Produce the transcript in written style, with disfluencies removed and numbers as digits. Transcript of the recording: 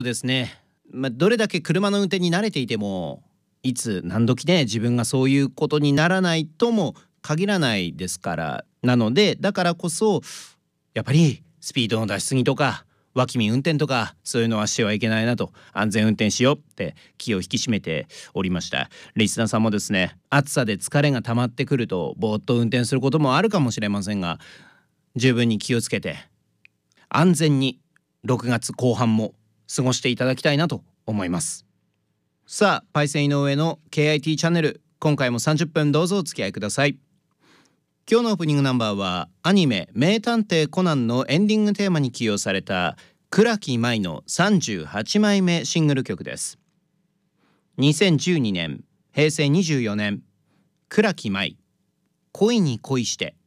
ですね、どれだけ車の運転に慣れていてもいつ何時ね自分がそういうことにならないとも限らないですから。なのでだからこそやっぱりスピードの出し過ぎとか脇見運転とかそういうのはしてはいけないなと、安全運転しようって気を引き締めておりました。リスナーさんもですね、暑さで疲れが溜まってくるとぼーっと運転することもあるかもしれませんが、十分に気をつけて安全に6月後半も過ごしていただきたいなと思います。さあ、パイセン井上の KIT チャンネル、今回も30分どうぞお付き合いください。今日のオープニングナンバーはアニメ名探偵コナンのエンディングテーマに起用された倉木舞の38枚目シングル曲です。2012年平成24年、倉木舞、恋に恋して。